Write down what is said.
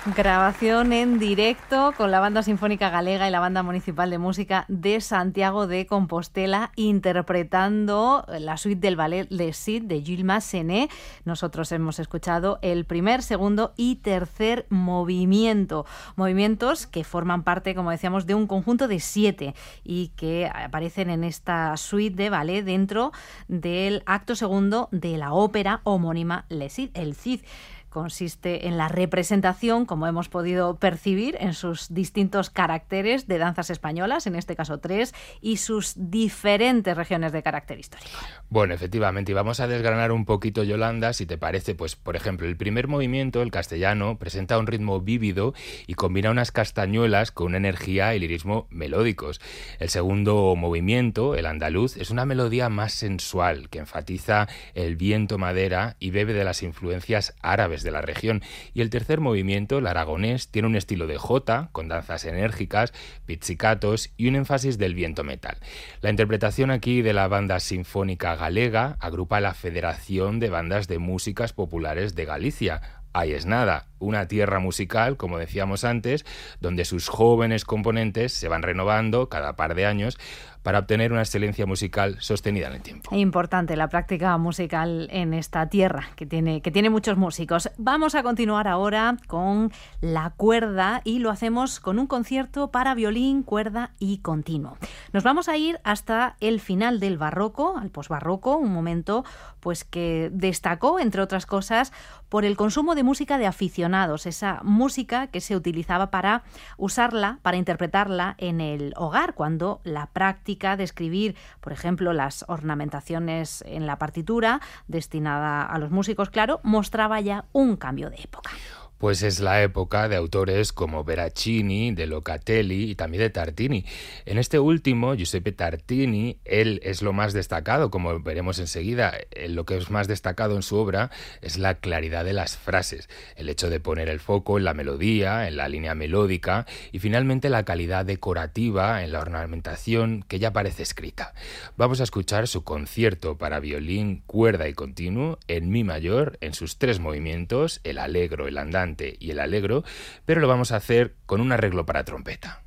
Grabación en directo con la Banda Sinfónica Galega y la Banda Municipal de Música de Santiago de Compostela, interpretando la suite del ballet Les Cid de Jules Massenet. Nosotros hemos escuchado el primer, segundo y tercer movimiento. Movimientos que forman parte, como decíamos, de un conjunto de 7 y que aparecen en esta suite de ballet dentro del acto segundo de la ópera homónima Les Cid, el Cid. Consiste en la representación, como hemos podido percibir, en sus distintos caracteres de danzas españolas, en este caso 3, y sus diferentes regiones de carácter histórico. Bueno, efectivamente, y vamos a desgranar un poquito, Yolanda, si te parece. Pues, por ejemplo, el primer movimiento, el castellano, presenta un ritmo vívido y combina unas castañuelas con una energía y lirismo melódicos. El segundo movimiento, el andaluz, es una melodía más sensual, que enfatiza el viento madera y bebe de las influencias árabes de la región. Y el tercer movimiento, el aragonés, tiene un estilo de jota, con danzas enérgicas, pizzicatos y un énfasis del viento metal. La interpretación aquí de la Banda Sinfónica Galega agrupa la Federación de Bandas de Músicas Populares de Galicia. Ahí es nada, una tierra musical, como decíamos antes, donde sus jóvenes componentes se van renovando cada par de años para obtener una excelencia musical sostenida en el tiempo. Importante la práctica musical en esta tierra, que tiene muchos músicos. Vamos a continuar ahora con la cuerda y lo hacemos con un concierto para violín, cuerda y continuo. Nos vamos a ir hasta el final del barroco, al posbarroco, un momento pues que destacó, entre otras cosas, por el consumo de música de aficionados, esa música que se utilizaba para usarla, para interpretarla en el hogar, cuando la práctica de escribir, por ejemplo, las ornamentaciones en la partitura, destinada a los músicos, claro, mostraba ya un cambio de época. Pues es la época de autores como Veracini, de Locatelli y también de Tartini. En este último, Giuseppe Tartini, él es lo más destacado, como veremos enseguida. Lo que es más destacado en su obra es la claridad de las frases, el hecho de poner el foco en la melodía, en la línea melódica y finalmente la calidad decorativa en la ornamentación que ya parece escrita. Vamos a escuchar su concierto para violín, cuerda y continuo en mi mayor, en sus 3 movimientos, el allegro, el andante y el allegro, pero lo vamos a hacer con un arreglo para trompeta.